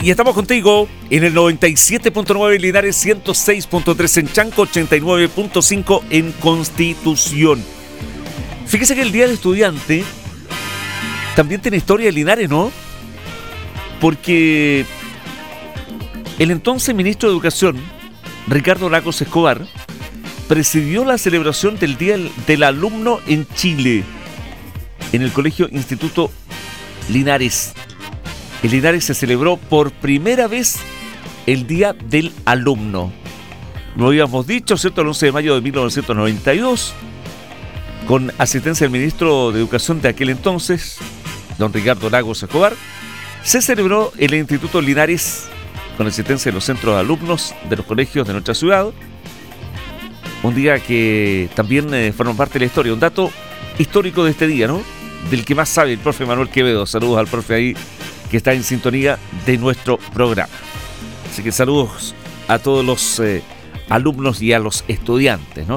Y estamos contigo en el 97.9 en Linares, 106.3 en Chanco, 89.5 en Constitución. Fíjese que el Día del Estudiante también tiene historia de Linares, ¿no? Porque el entonces ministro de Educación, Ricardo Lagos Escobar, presidió la celebración del Día del Alumno en Chile, en el Colegio Instituto Linares. En Linares se celebró por primera vez el Día del Alumno. Lo habíamos dicho, ¿cierto? El 11 de mayo de 1992, con asistencia del ministro de Educación de aquel entonces, don Ricardo Lagos Escobar, se celebró en el Instituto Linares con asistencia de los centros de alumnos de los colegios de nuestra ciudad. Un día que también forma parte de la historia, un dato histórico de este día, ¿no? Del que más sabe el profe Manuel Quevedo. Saludos al profe ahí que está en sintonía de nuestro programa. Así que saludos a todos los alumnos y a los estudiantes, ¿no?